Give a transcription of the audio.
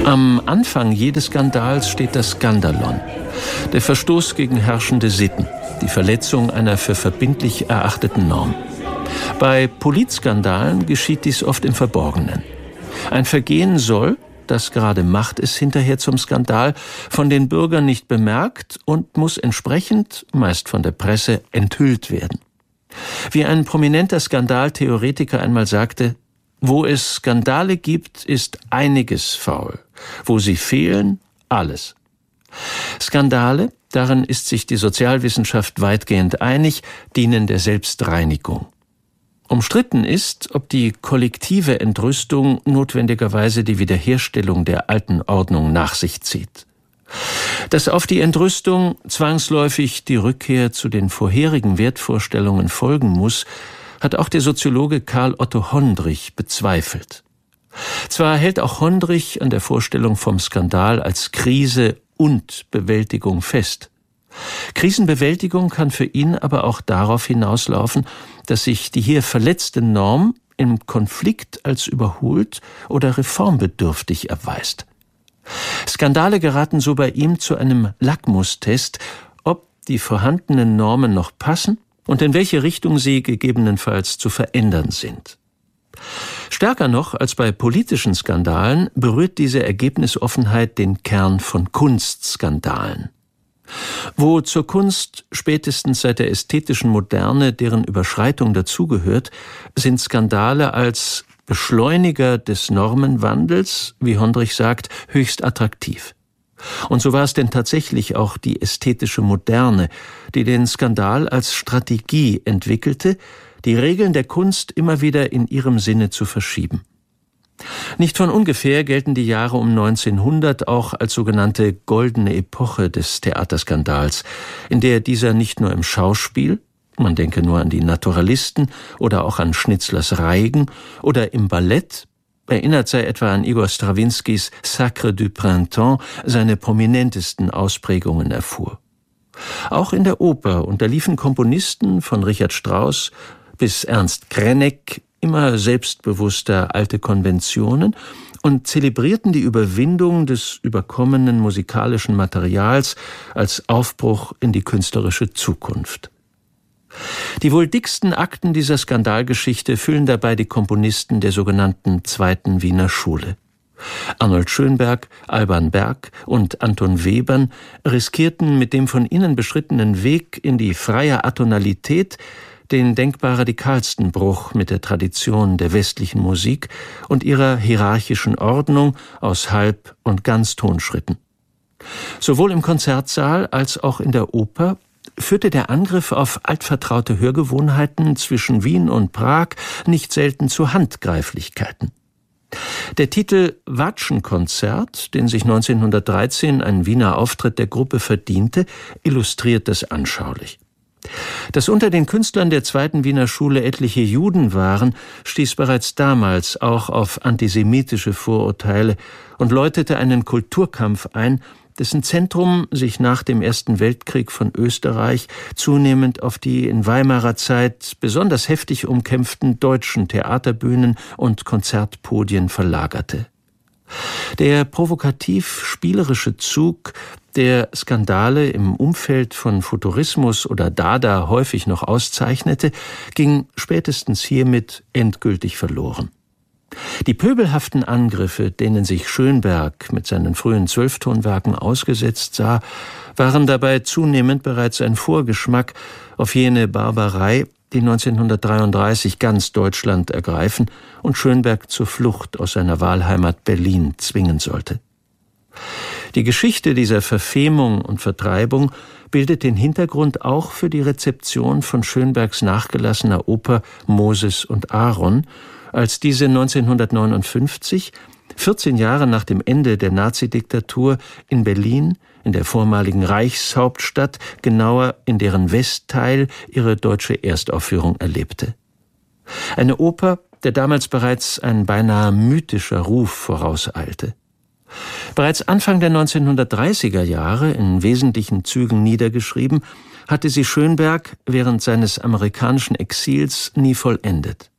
Am Anfang jedes Skandals steht das Skandalon, der Verstoß gegen herrschende Sitten, die Verletzung einer für verbindlich erachteten Norm. Bei Politskandalen geschieht dies oft im Verborgenen. Ein Vergehen soll, das gerade macht es hinterher zum Skandal, von den Bürgern nicht bemerkt und muss entsprechend, meist von der Presse, enthüllt werden. Wie ein prominenter Skandaltheoretiker einmal sagte: Wo es Skandale gibt, ist einiges faul. Wo sie fehlen, alles. Skandale, darin ist sich die Sozialwissenschaft weitgehend einig, dienen der Selbstreinigung. Umstritten ist, ob die kollektive Entrüstung notwendigerweise die Wiederherstellung der alten Ordnung nach sich zieht. Dass auf die Entrüstung zwangsläufig die Rückkehr zu den vorherigen Wertvorstellungen folgen muss, hat auch der Soziologe Karl Otto Hondrich bezweifelt. Zwar hält auch Hondrich an der Vorstellung vom Skandal als Krise und Bewältigung fest. Krisenbewältigung kann für ihn aber auch darauf hinauslaufen, dass sich die hier verletzte Norm im Konflikt als überholt oder reformbedürftig erweist. Skandale geraten so bei ihm zu einem Lackmustest, ob die vorhandenen Normen noch passen und in welche Richtung sie gegebenenfalls zu verändern sind. Stärker noch als bei politischen Skandalen berührt diese Ergebnisoffenheit den Kern von Kunstskandalen. Wo zur Kunst spätestens seit der ästhetischen Moderne deren Überschreitung dazugehört, sind Skandale als Beschleuniger des Normenwandels, wie Hondrich sagt, höchst attraktiv. Und so war es denn tatsächlich auch die ästhetische Moderne, die den Skandal als Strategie entwickelte, die Regeln der Kunst immer wieder in ihrem Sinne zu verschieben. Nicht von ungefähr gelten die Jahre um 1900 auch als sogenannte goldene Epoche des Theaterskandals, in der dieser nicht nur im Schauspiel, man denke nur an die Naturalisten oder auch an Schnitzlers Reigen, oder im Ballett, erinnert sei etwa an Igor Strawinskys Sacre du Printemps, seine prominentesten Ausprägungen erfuhr. Auch in der Oper unterliefen Komponisten von Richard Strauss bis Ernst Krenek immer selbstbewusster alte Konventionen und zelebrierten die Überwindung des überkommenen musikalischen Materials als Aufbruch in die künstlerische Zukunft. Die wohl dicksten Akten dieser Skandalgeschichte füllen dabei die Komponisten der sogenannten Zweiten Wiener Schule. Arnold Schönberg, Alban Berg und Anton Webern riskierten mit dem von ihnen beschrittenen Weg in die freie Atonalität den denkbar radikalsten Bruch mit der Tradition der westlichen Musik und ihrer hierarchischen Ordnung aus Halb- und Ganztonschritten. Sowohl im Konzertsaal als auch in der Oper führte der Angriff auf altvertraute Hörgewohnheiten zwischen Wien und Prag nicht selten zu Handgreiflichkeiten. Der Titel Vatschenkonzert, den sich 1913 ein Wiener Auftritt der Gruppe verdiente, illustriert das anschaulich. Dass unter den Künstlern der Zweiten Wiener Schule etliche Juden waren, stieß bereits damals auch auf antisemitische Vorurteile und läutete einen Kulturkampf ein, dessen Zentrum sich nach dem Ersten Weltkrieg von Österreich zunehmend auf die in Weimarer Zeit besonders heftig umkämpften deutschen Theaterbühnen und Konzertpodien verlagerte. Der provokativ-spielerische Zug, der Skandale im Umfeld von Futurismus oder Dada häufig noch auszeichnete, ging spätestens hiermit endgültig verloren. Die pöbelhaften Angriffe, denen sich Schönberg mit seinen frühen 12-Tonwerken ausgesetzt sah, waren dabei zunehmend bereits ein Vorgeschmack auf jene Barbarei, die 1933 ganz Deutschland ergreifen und Schönberg zur Flucht aus seiner Wahlheimat Berlin zwingen sollte. Die Geschichte dieser Verfemung und Vertreibung bildet den Hintergrund auch für die Rezeption von Schönbergs nachgelassener Oper Moses und Aaron, als diese 1959, 14 Jahre nach dem Ende der Nazidiktatur, in Berlin, in der vormaligen Reichshauptstadt, genauer in deren Westteil, ihre deutsche Erstaufführung erlebte. Eine Oper, der damals bereits ein beinahe mythischer Ruf vorauseilte. Bereits Anfang der 1930er Jahre, in wesentlichen Zügen niedergeschrieben, hatte sie Schönberg während seines amerikanischen Exils nie vollendet.